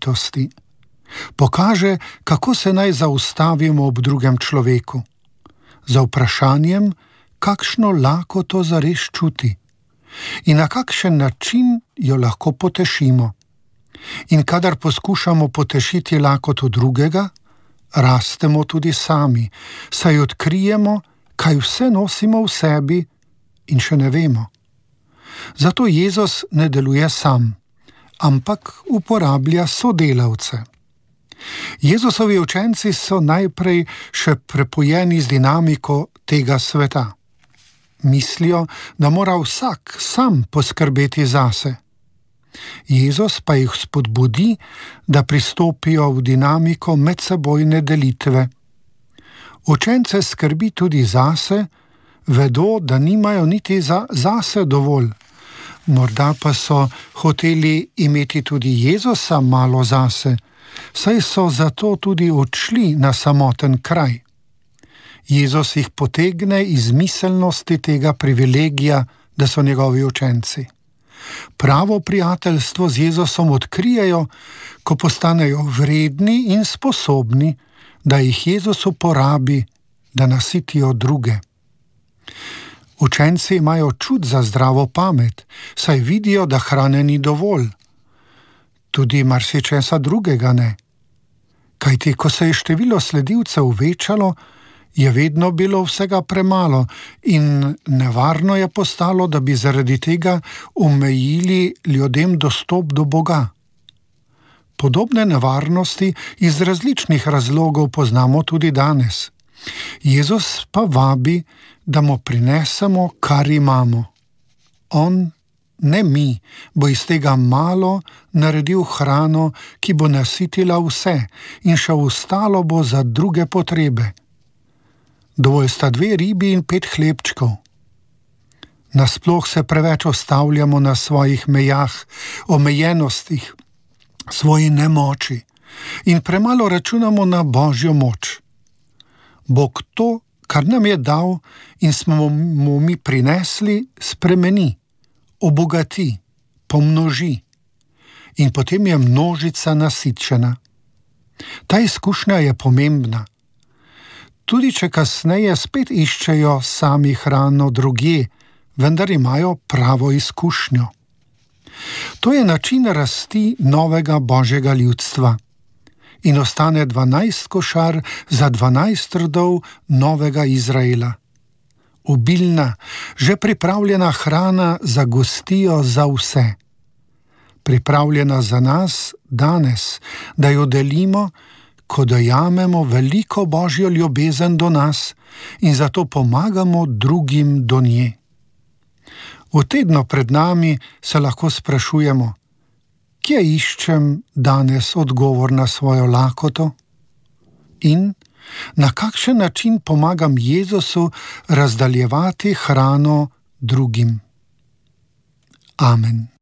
čudovitosti. Pokaže, kako se naj zaustavimo ob drugem človeku. Za vprašanjem, kakšno lakoto zares čuti in na kakšen način jo lahko potešimo. In kadar poskušamo potešiti lakoto drugega, rastemo tudi sami, saj odkrijemo, kaj vse nosimo v sebi in še ne vemo. Zato Jezus ne deluje sam, ampak uporablja sodelavce. Jezusovi učenci so najprej še prepojeni z dinamiko tega sveta. Mislijo, da mora vsak sam poskrbeti zase. Jezus pa jih spodbudi, da pristopijo v dinamiko medsebojne delitve. Učence skrbi tudi zase, vedo, da nimajo niti zase dovolj. Morda pa so hoteli imeti tudi Jezusa malo zase, saj so zato tudi odšli na samoten kraj. Jezus jih potegne iz miselnosti tega privilegija, da so njegovi učenci. Pravo prijateljstvo z Jezusom odkrijejo, ko postanejo vredni in sposobni, da jih Jezus uporabi, da nasitijo druge. Učenci imajo čut za zdravo pamet, saj vidijo, da hrane ni dovolj. Tudi marsičesa drugega ne. Kajti, ko se je število sledilcev večalo, je vedno bilo vsega premalo in nevarno je postalo, da bi zaradi tega omejili ljudem dostop do Boga. Podobne nevarnosti iz različnih razlogov poznamo tudi danes. Jezus pa vabi, da mu prinesemo, kar imamo. On, ne mi, bo iz tega malo naredil hrano, ki bo nasitila vse in še ostalo bo za druge potrebe. Dovolj sta 2 ribi in 5 hlebčkov. Nasploh se preveč ostavljamo na svojih mejah, omejenostih, svoji nemoči in premalo računamo na Božjo moč. Bog to, kar nam je dal in smo mu mi prinesli, spremeni, obogati, pomnoži in potem je množica nasičena. Ta izkušnja je pomembna. Tudi če kasneje spet iščejo sami hrano drugje, vendar imajo pravo izkušnjo. To je način rasti novega Božjega ljudstva in ostane 12 košar za 12 rodov novega Izraela. Obilna, že pripravljena hrana za gostijo za vse. Pripravljena za nas danes, da jo delimo, ko dojamemo veliko Božjo ljubezen do nas in zato pomagamo drugim do nje. V tednu pred nami se lahko sprašujemo, kje iščem danes odgovor na svojo lakoto? In na kakšen način pomagam Jezusu razdaljevati hrano drugim? Amen.